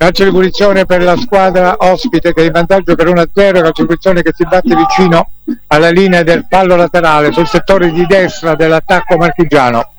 Calcio di punizione per la squadra ospite che è in vantaggio per 1-0, calcio di punizione che si batte vicino alla linea del fallo laterale sul settore di destra dell'attacco marchigiano.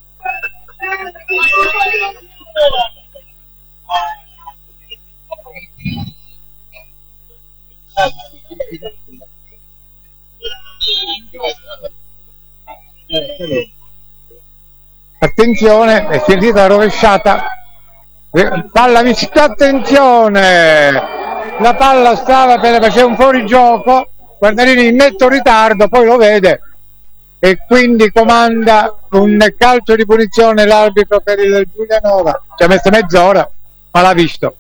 Attenzione, è finita la rovesciata. Palla vicina, attenzione, la palla stava per facere un fuorigioco, Guardarini in netto ritardo, poi lo vede e quindi comanda un calcio di punizione l'arbitro per il Giulianova. Ci ha messo mezz'ora ma l'ha visto.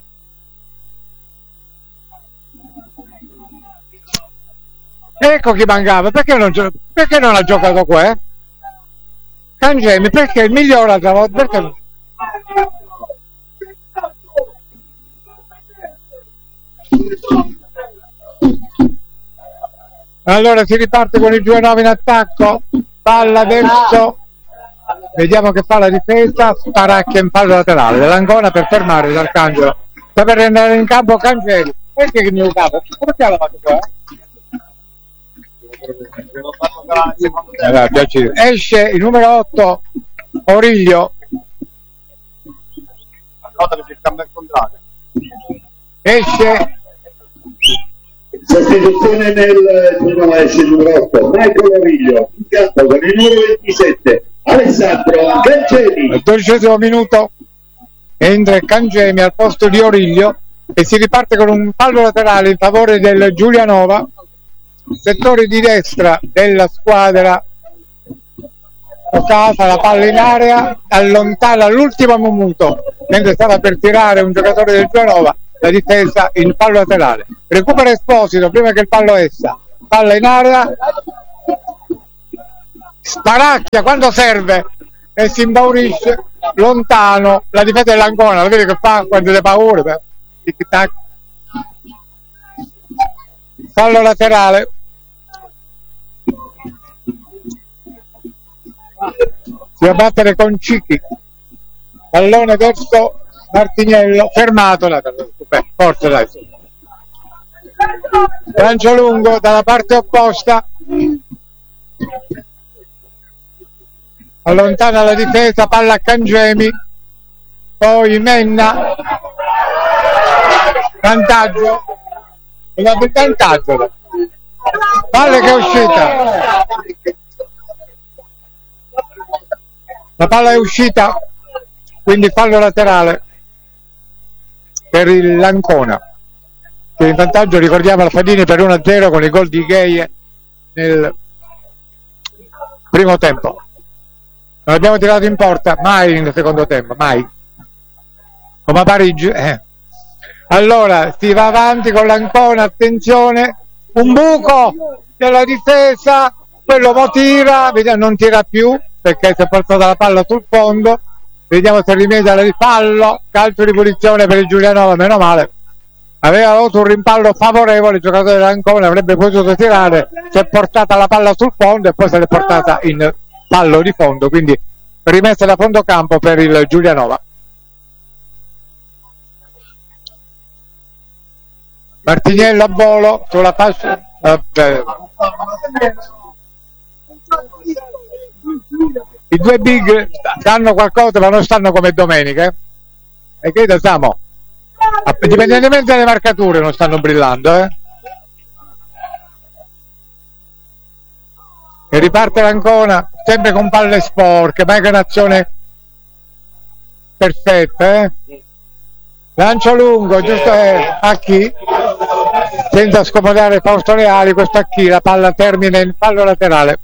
Ecco chi mancava, perché non ha giocato qua? Cangemi, perché il migliore l'altra volta, perché no? Allora si riparte con il Giulianova in attacco, palla verso, vediamo che fa la difesa, Sparacchia in fallo laterale dell'Ancona per fermare l'Arcangelo, sta per andare in campo Cangeli, perché che mio capo? Come ti ha lavato qua? Esce il numero 8 Origlio, esce sostituzione nel turno, esce il numero 8 Michael Origlio, in campo con il numero 27 Alessandro Cangemi. Al 12° minuto entra Cangemi al posto di Origlio e si riparte con un fallo laterale in favore del Giulianova, settore di destra della squadra toccata, la palla in area, allontana all'ultimo minuto mentre stava per tirare un giocatore del Giulianova, la difesa in fallo laterale, recupera Esposito prima che il fallo essa, palla in area, Sparacchia quando serve e si imbaurisce lontano, la difesa dell'Ancona, lo vedi che fa quando le paure, tic-tac. Fallo laterale, si va a battere con Cicchi, pallone verso Martiniello, fermato, forza dai, lancio lungo dalla parte opposta, allontana la difesa, palla a Cangemi, poi Menna, vantaggio, palla che è uscita, la palla è uscita, quindi fallo laterale per l'Ancona che in vantaggio, ricordiamo, la Fadini per 1-0 con il gol di Gheie nel primo tempo. Non abbiamo tirato in porta mai nel secondo tempo, mai, come a Parigi. Allora si va avanti con l'Ancona, attenzione, un buco della difesa, quello mo tira, vediamo, non tira più perché si è portata la palla sul fondo, vediamo se rimedia il fallo, calcio di punizione per il Giulianova, meno male, aveva avuto un rimpallo favorevole, il giocatore dell'Ancona avrebbe potuto tirare, si è portata la palla sul fondo e poi se l'è portata in fallo di fondo, quindi rimessa da fondo campo per il Giulianova. Martiniello a volo sulla fascia, i due big danno qualcosa ma non stanno come domenica, e che siamo, indipendentemente dalle marcature non stanno brillando, e riparte l'Ancona sempre con palle sporche, ma è un'azione perfetta, lancio lungo giusto a chi, senza scomodare Fausto Reali, questo a chi, la palla termina in fallo laterale,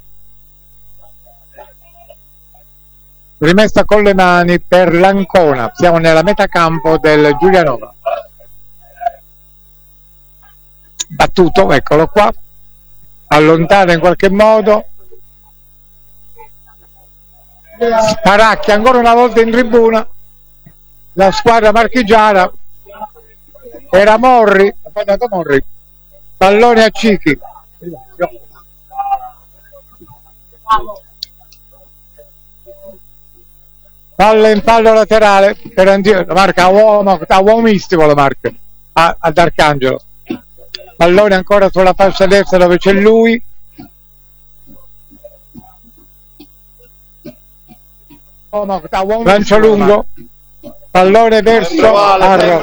rimessa con le mani per l'Ancona, siamo nella metà campo del Giulianova, battuto, eccolo qua, allontana in qualche modo, Sparacchia ancora una volta in tribuna, la squadra marchigiana, era Morri, pallone a Cicchi, Palla in fallo laterale per la marca uomistico, la marca ad Arcangelo. Pallone ancora sulla fascia destra dove c'è lui. Lancio lungo, pallone verso Arro.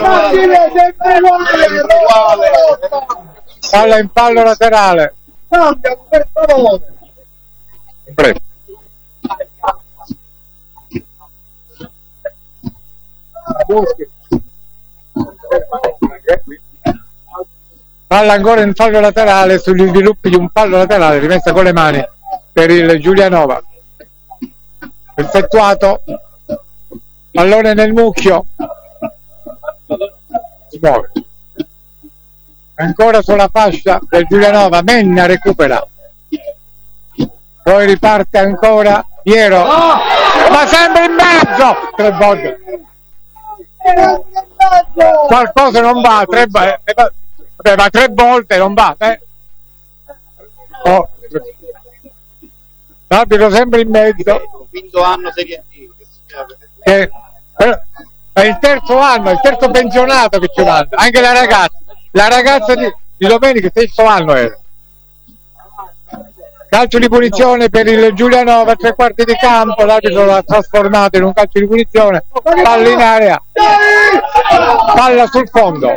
Palla in fallo laterale. Prego. Palla ancora in fallo laterale, sugli sviluppi di un fallo laterale rimessa con le mani per il Giulianova. Effettuato, pallone nel mucchio, si muove ancora sulla fascia del Giulianova. Menna recupera, poi riparte ancora Piero, ma sempre in mezzo, 3 volte qualcosa non va, 3 ma 3 volte non va, oh. L'arbitro sempre in mezzo. Quinto anno Serie D. È il terzo anno, il terzo pensionato che ci manda. Anche la ragazza di domenica, stesso anno era. Calcio di punizione per il Giulianova, 3 quarti di campo, l'arbitro l'ha trasformato in un calcio di punizione, palla in area, palla sul fondo,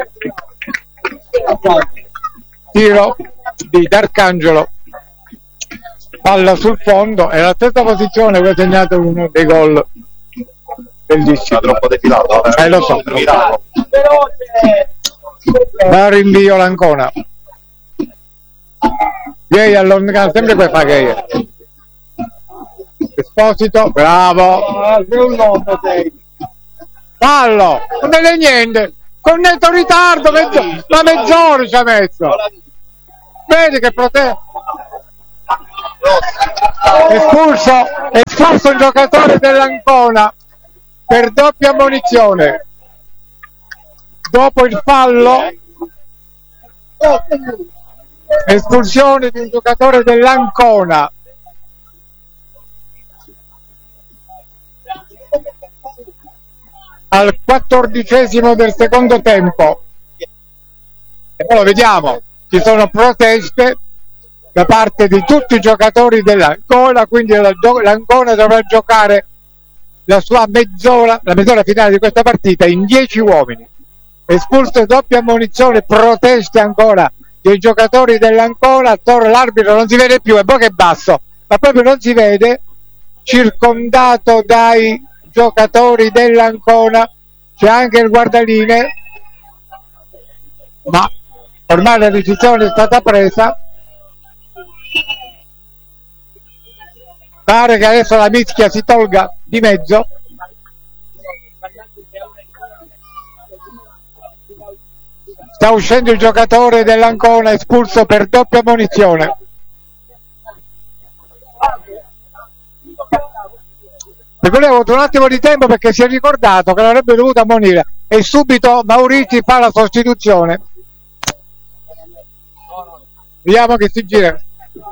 tiro di D'Arcangelo, palla sul fondo, è la stessa posizione che ha segnato uno dei gol bellissimo. Troppo defilato, Lo so. Va a rinvio l'Ancona. Gay allontana, sempre qua fa Gay. Esposito, bravo. Fallo, non è niente, con netto ritardo, ma mezz'ora ci ha messo. Vedi che protegge. Espulso un giocatore dell'Ancona per doppia ammonizione. Dopo il fallo, espulsione di un giocatore dell'Ancona. Al 14° del secondo tempo. E poi lo vediamo, ci sono proteste da parte di tutti i giocatori dell'Ancona, quindi l'Ancona dovrà giocare la sua mezz'ora, la mezz'ora finale di questa partita in 10 uomini. Espulso doppia ammonizione, proteste ancora dei giocatori dell'Ancona. Attorno l'arbitro non si vede più, è poco e basso, ma proprio non si vede, circondato dai giocatori dell'Ancona, c'è anche il guardaline, ma ormai la decisione è stata presa. Pare che adesso la mischia si tolga di mezzo. Sta uscendo il giocatore dell'Ancona, espulso per doppia ammonizione. Per quello ha avuto un attimo di tempo perché si è ricordato che l'avrebbe dovuto ammonire e subito Maurizi fa la sostituzione. Vediamo che si gira.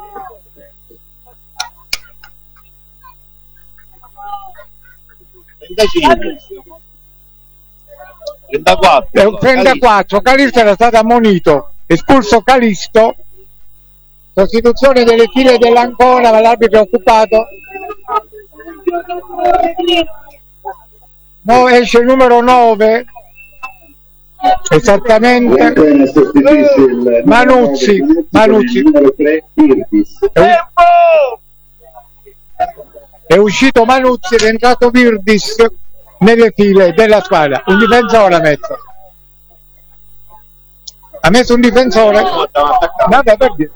34. Calisto era stato ammonito, espulso Calisto, sostituzione delle file dell'Ancona, ma l'arbitro è occupato. No, esce il numero 9, esattamente, Manuzzi. È uscito Manuzzi ed è entrato Virdis nelle file della squadra. Un difensore ha messo un difensore. Vabbè, per dire.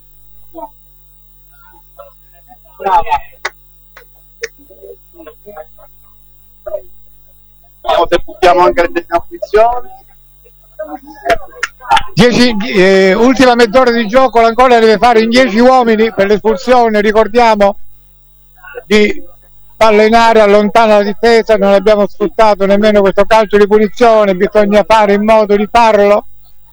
Se buttiamo anche le definizioni. Ultima mezz'ora di gioco, l'Ancona deve fare in 10 uomini per l'espulsione, ricordiamo, di palla in area, allontana la difesa. Non abbiamo sfruttato nemmeno questo calcio di punizione, bisogna fare in modo di farlo.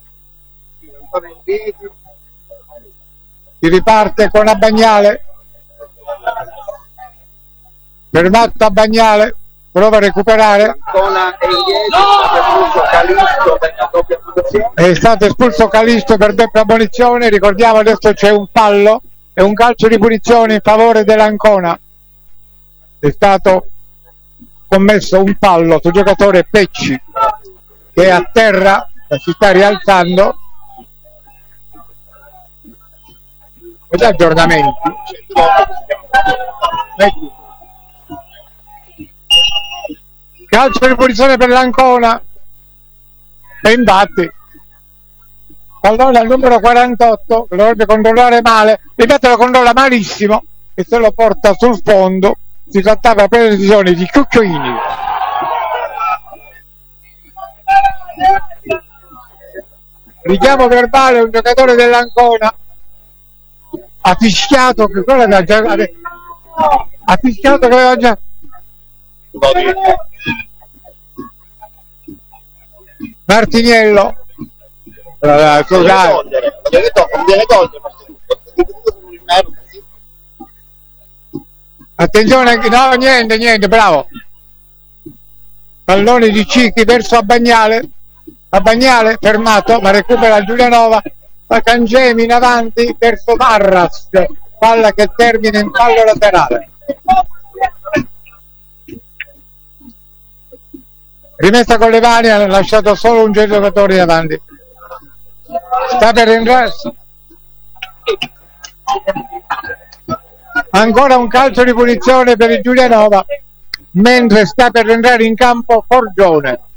Si riparte con Abbagnale, fermato Abbagnale, prova a recuperare. Ancona e Iesi, Calisto per la doppia punizione. È stato espulso Calisto per doppia ammonizione. Ricordiamo adesso c'è un fallo e un calcio di punizione in favore dell'Ancona. È stato commesso un fallo sul giocatore Pecci che è a terra, si sta rialzando. E gli aggiornamenti. Calcio di punizione per l'Ancona. E infatti pallone al numero 48 che lo dovrebbe controllare male, infatti lo controlla malissimo e se lo porta sul fondo. Si trattava per decisione di Cucchiolini. Richiamo verbale, un giocatore dell'Ancona ha fischiato che quello aveva già ha fischiato che aveva già Martiniello. Attenzione, no, niente, bravo. Pallone di Cicchi verso Abbagnale, fermato, ma recupera Giulianova, fa Cangemi in avanti verso Marras, palla che termina in fallo laterale. Rimessa con le mani, ha lasciato solo un giocatore in avanti. Sta per entrare. Ancora un calcio di punizione per il Giulianova, mentre sta per entrare in campo Forgione.